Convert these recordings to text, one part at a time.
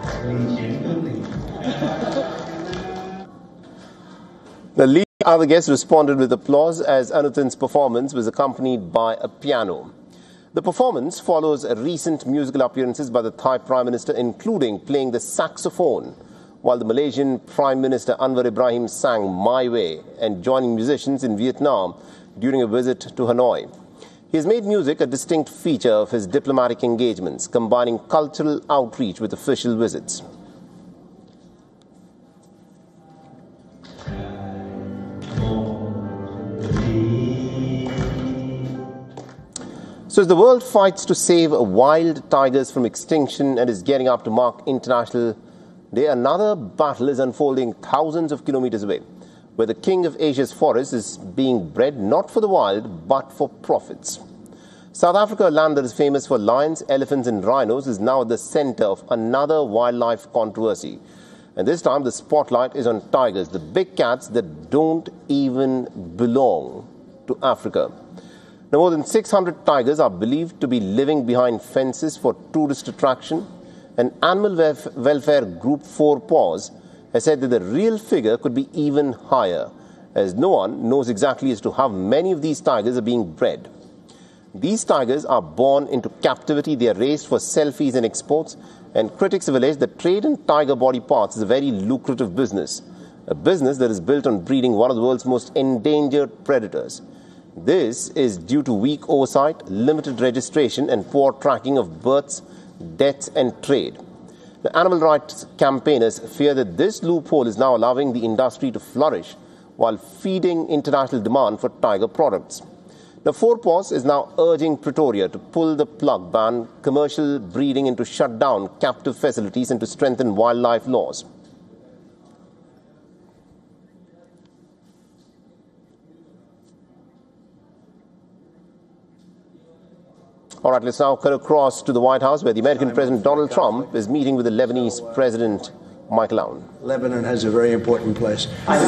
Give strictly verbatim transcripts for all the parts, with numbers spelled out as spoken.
The leading other guests responded with applause as Anuthan's performance was accompanied by a piano. The performance follows recent musical appearances by the Thai Prime Minister, including playing the saxophone, while the Malaysian Prime Minister Anwar Ibrahim sang My Way and joining musicians in Vietnam during a visit to Hanoi. He has made music a distinct feature of his diplomatic engagements, combining cultural outreach with official visits. So as the world fights to save wild tigers from extinction and is getting up to mark International Day, another battle is unfolding thousands of kilometers away, where the king of Asia's forests is being bred not for the wild, but for profits. South Africa, a land that is famous for lions, elephants and rhinos, is now at the center of another wildlife controversy. And this time the spotlight is on tigers, the big cats that don't even belong to Africa. Now, more than six hundred tigers are believed to be living behind fences for tourist attraction. And animal welfare group Four Paws has said that the real figure could be even higher, as no one knows exactly as to how many of these tigers are being bred. These tigers are born into captivity, they are raised for selfies and exports, and critics have alleged that trade in tiger body parts is a very lucrative business, a business that is built on breeding one of the world's most endangered predators. This is due to weak oversight, limited registration and poor tracking of births, deaths and trade. The animal rights campaigners fear that this loophole is now allowing the industry to flourish while feeding international demand for tiger products. The Four Paws is now urging Pretoria to pull the plug, ban commercial breeding and to shut down captive facilities and to strengthen wildlife laws. All right, let's now cut across to the White House, where the American President Donald Trump is meeting with the Lebanese President Michael Aoun. Lebanon has a very important place. What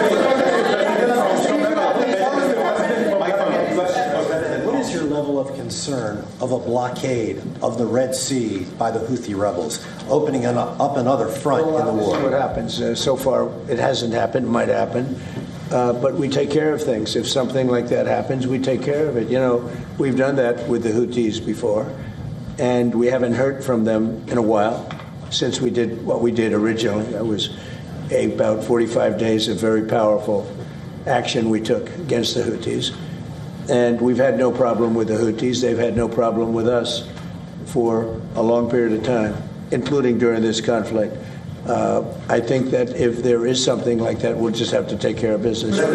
is your level of concern of a blockade of the Red Sea by the Houthi rebels, opening an, up another front well, in the war? What happens? Uh, so far, it hasn't happened. It might happen. Uh, but we take care of things. If something like that happens, we take care of it. You know, we've done that with the Houthis before, and we haven't heard from them in a while since we did what we did originally. That was about forty-five days of very powerful action we took against the Houthis. And we've had no problem with the Houthis. They've had no problem with us for a long period of time, including during this conflict. Uh, I think that if there is something like that, we'll just have to take care of business. The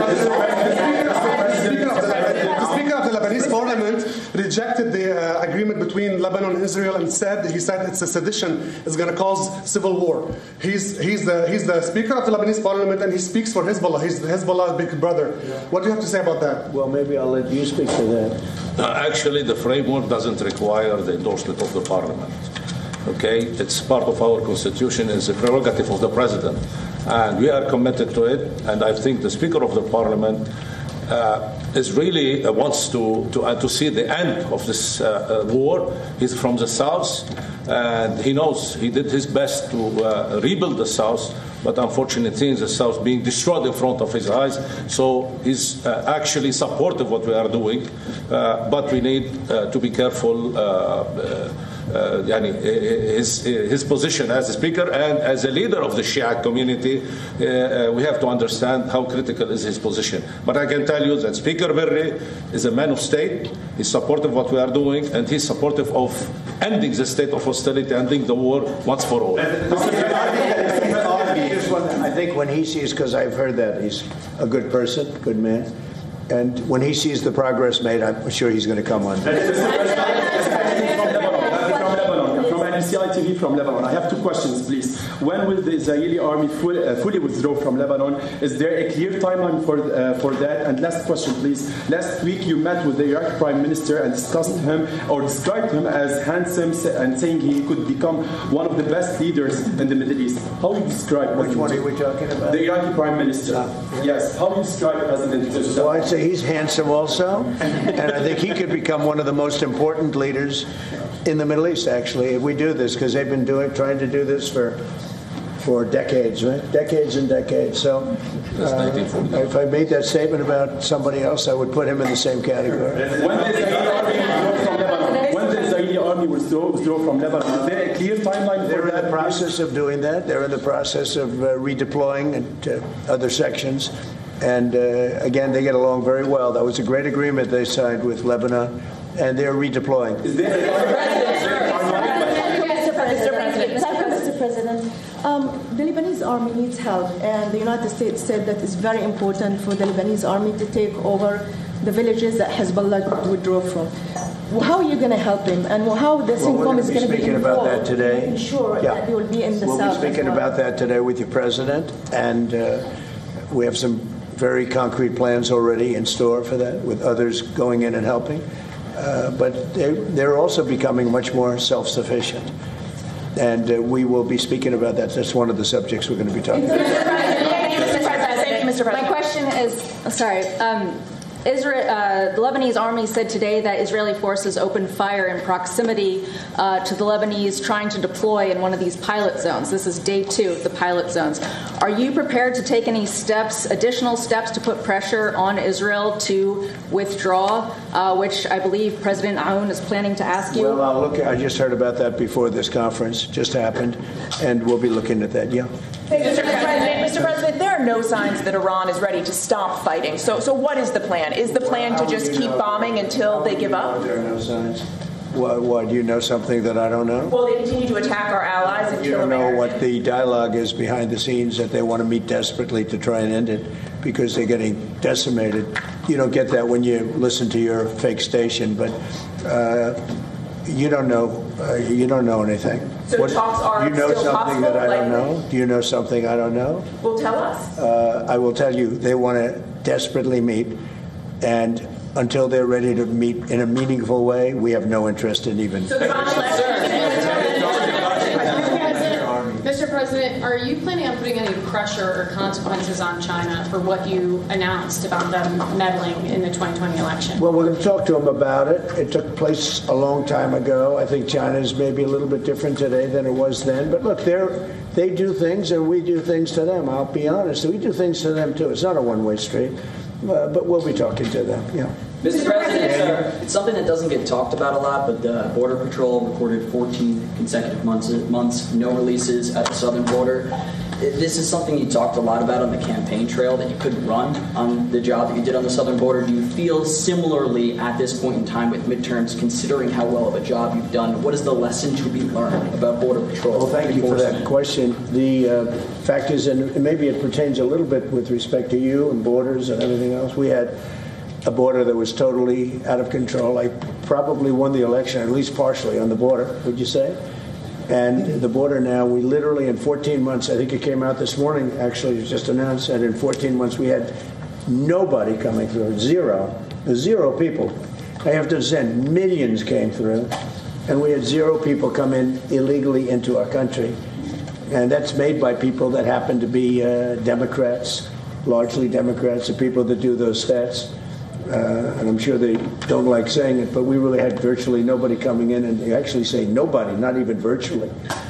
Speaker of the Lebanese Parliament rejected the uh, agreement between Lebanon and Israel and said he said it's a sedition. It's going to cause civil war. He's he's the he's the Speaker of the Lebanese Parliament and he speaks for Hezbollah. He's Hezbollah's big brother. Yeah. What do you have to say about that? Well, maybe I'll let you speak to that. Uh, actually, the framework doesn't require the endorsement of the Parliament. Okay, it's part of our constitution. It's a prerogative of the president, and we are committed to it. And I think the Speaker of the Parliament uh, is really uh, wants to to, uh, to see the end of this uh, uh, war. He's from the south, and he knows he did his best to uh, rebuild the south. But unfortunately, the south being destroyed in front of his eyes. So he's uh, actually supportive of what we are doing, uh, but we need uh, to be careful. Uh, uh, Uh, his, his position as a speaker and as a leader of the Shia community, uh, uh, we have to understand how critical is his position. But I can tell you that Speaker Berry is a man of state. He's supportive of what we are doing, and he's supportive of ending the state of hostility, ending the war once for all. I think when he sees, because I've heard that, he's a good person, good man, and when he sees the progress made, I'm sure he's going to come on. C I T V from Lebanon. I have two questions, please. When will the Israeli army full, uh, fully withdraw from Lebanon? Is there a clear timeline for uh, for that? And last question, please. Last week you met with the Iraqi Prime Minister and discussed him or described him as handsome and saying he could become one of the best leaders in the Middle East. How do you describe Which one are we talking about? The Iraqi Prime Minister. Ah, yeah. Yes. How do you describe President? Well, I'd say he's handsome also, and I think he could become one of the most important leaders in the Middle East, actually, if we do this, because they've been doing, trying to do this for for decades, right? Decades and decades. So uh, if I made that statement about somebody else, I would put him in the same category. When the Israeli army withdraw from Lebanon, when the Israeli army withdraw, withdraw from Lebanon, is there a clear timeline? They're in the process of doing that. They're in the process of uh, redeploying into other sections. And uh, again, they get along very well. That was a great agreement they signed with Lebanon, and they're redeploying. Is there a Mister President, um, the Lebanese army needs help, and the United States said that it's very important for the Lebanese army to take over the villages that Hezbollah withdrew from. How are you going to help them, and how the well, CENTCOM is going to be speaking about that today. Ensure yeah. that they will be in the we'll south. We'll be speaking as well. about that today with your president, and uh, we have some very concrete plans already in store for that, with others going in and helping. Uh, but they, they're also becoming much more self-sufficient. And uh, we will be speaking about that. That's one of the subjects we're going to be talking about. Mister President, Mister President. My question is, sorry, um, Israel, uh, the Lebanese army said today that Israeli forces opened fire in proximity uh, to the Lebanese trying to deploy in one of these pilot zones. This is day two of the pilot zones. Are you prepared to take any steps, additional steps, to put pressure on Israel to withdraw, uh, which I believe President Aoun is planning to ask you? Well, I'll look. I just heard about that before this conference just happened, and we'll be looking at that. Yeah. Mister President, Mister President, there are no signs that Iran is ready to stop fighting. So, so what is the plan? Is the plan to just keep bombing until they give up? There are no signs. Why, why, do you know something that I don't know? Well, they continue to attack our allies and you kill don't know Americans. what the dialogue is behind the scenes, that they want to meet desperately to try and end it because they're getting decimated. You don't get that when you listen to your fake station, but uh, you don't know. Uh, you don't know anything. So what, talks are you know still something possible, that I like, don't know? Do you know something I don't know? Well, tell us. Uh, I will tell you. They want to desperately meet, and until they're ready to meet in a meaningful way, we have no interest in even. So the Mister President, are you planning on putting any pressure or consequences on China for what you announced about them meddling in the twenty twenty election? Well, we're going to talk to them about it. It took place a long time ago. I think China is maybe a little bit different today than it was then. But look, they're, they do things and we do things to them. I'll be honest. We do things to them, too. It's not a one-way street. Uh, but we'll be talking to them, yeah. Mister President, it's, uh, it's something that doesn't get talked about a lot, but the Border Patrol recorded fourteen consecutive months, months no releases at the southern border. This is something you talked a lot about on the campaign trail, that you couldn't run on the job that you did on the southern border. Do you feel similarly at this point in time with midterms, considering how well of a job you've done? What is the lesson to be learned about Border Patrol? Well, thank you for that question. The uh, fact is, and maybe it pertains a little bit with respect to you and borders and everything else, we had a border that was totally out of control. I probably won the election, at least partially, on the border, would you say? And the border now, we literally in fourteen months, I think it came out this morning, actually, it was just announced, and in fourteen months we had nobody coming through, zero, zero people. I have to send millions came through, and we had zero people come in illegally into our country. And that's made by people that happen to be uh, Democrats, largely Democrats, the people that do those stats. Uh, and I'm sure they don't like saying it, but we really had virtually nobody coming in, and they actually say nobody, not even virtually.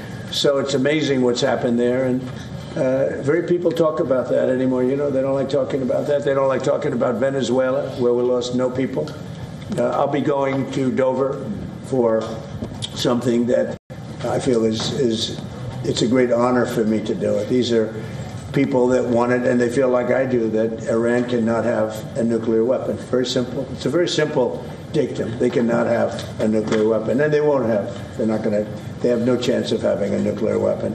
So it's amazing what's happened there, and uh, very people talk about that anymore. You know, they don't like talking about that. They don't like talking about Venezuela, where we lost no people. Uh, I'll be going to Dover for something that I feel is, is it's a great honor for me to do it. These are people that want it, and they feel like I do, that Iran cannot have a nuclear weapon. Very simple. It's a very simple dictum. They cannot have a nuclear weapon, and they won't have. They're not going to. They have no chance of having a nuclear weapon.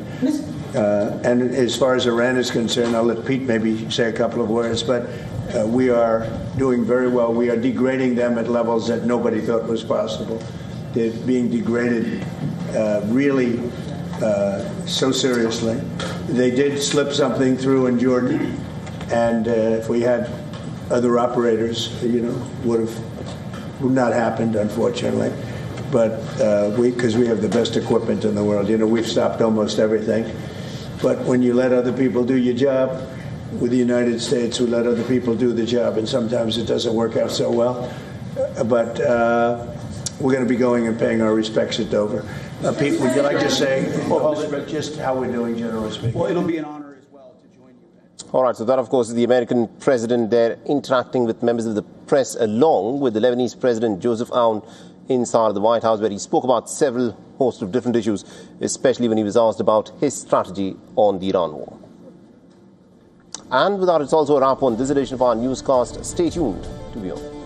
Uh, and as far as Iran is concerned, I'll let Pete maybe say a couple of words, but uh, we are doing very well. We are degrading them at levels that nobody thought was possible. They're being degraded uh, really uh, so seriously. They did slip something through in Jordan, and uh, if we had other operators, you know, would have would not happened, unfortunately. But uh, we, because we have the best equipment in the world, you know, we've stopped almost everything. But when you let other people do your job, with the United States, we let other people do the job, and sometimes it doesn't work out so well. But uh, we're going to be going and paying our respects at Dover. Uh, Pete, would you like to say just how we're doing, generally speaking? Well, it'll be an honor as well to join you. All right, so that, of course, is the American president there interacting with members of the press along with the Lebanese president, Joseph Aoun, inside the White House, where he spoke about several host of different issues, especially when he was asked about his strategy on the Iran war. And with that, it's also a wrap on this edition of our newscast. Stay tuned to Beyond.